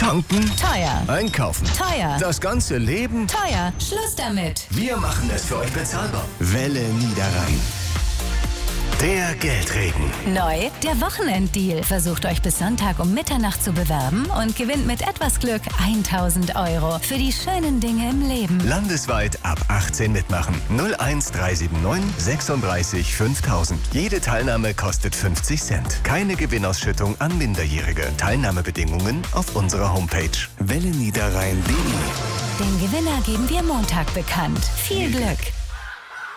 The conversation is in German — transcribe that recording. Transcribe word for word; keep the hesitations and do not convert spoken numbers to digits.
Tanken? Teuer. Einkaufen? Teuer. Das ganze Leben? Teuer. Schluss damit. Wir machen es für euch bezahlbar. Welle Niederrhein. Der Geldregen. Neu, der Wochenenddeal. Versucht euch bis Sonntag um Mitternacht zu bewerben und gewinnt mit etwas Glück tausend Euro für die schönen Dinge im Leben. Landesweit ab achtzehn mitmachen. null eins drei sieben neun sechsunddreißig fünftausend. Jede Teilnahme kostet fünfzig Cent. Keine Gewinnausschüttung an Minderjährige. Teilnahmebedingungen auf unserer Homepage welle niederrhein punkt de. Den Gewinner geben wir Montag bekannt. Viel Glück!